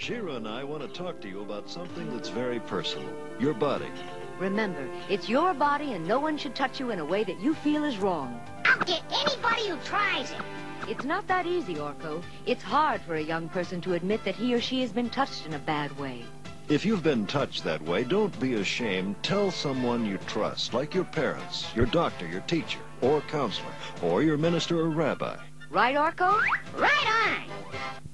Shira and I want to talk to you about something that's very personal. Your body. Remember, it's your body and no one should touch you in a way that you feel is wrong. I'll get anybody who tries it. It's not that easy, Orko. It's hard for a young person to admit that he or she has been touched in a bad way. If you've been touched that way, don't be ashamed. Tell someone you trust, like your parents, your doctor, your teacher, or counselor, or your minister or rabbi. Right, Orko? Right on.